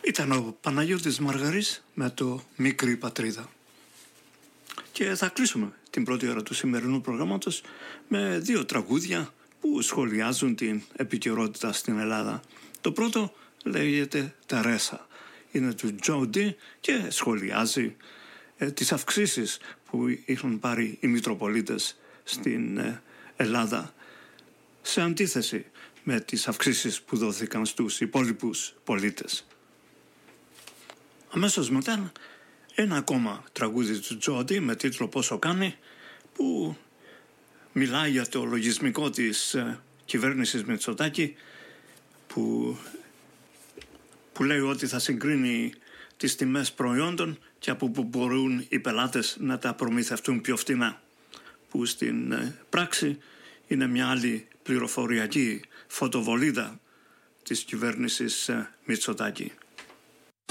Ήταν ο Παναγιώτης Μαργαρής με το «Μικρή Πατρίδα». Και θα κλείσουμε την πρώτη ώρα του σημερινού προγράμματος με δύο τραγούδια που σχολιάζουν την επικαιρότητα στην Ελλάδα. Το πρώτο λέγεται «Τερέσα». Είναι του Τζο Ντι και σχολιάζει τις αυξήσεις που είχαν πάρει οι Μητροπολίτες στην Ελλάδα σε αντίθεση με τις αυξήσεις που δόθηκαν στους υπόλοιπους πολίτες. Αμέσως μετά ένα ακόμα τραγούδι του Τζο Ντι με τίτλο «Πόσο κάνει», που μιλάει για το λογισμικό της κυβέρνησης Μητσοτάκη που λέει ότι θα συγκρίνει τις τιμές προϊόντων και από που μπορούν οι πελάτες να τα προμηθευτούν πιο φτηνά, που στην πράξη είναι μια άλλη πληροφοριακή φωτοβολίδα της κυβέρνησης Μητσοτάκη.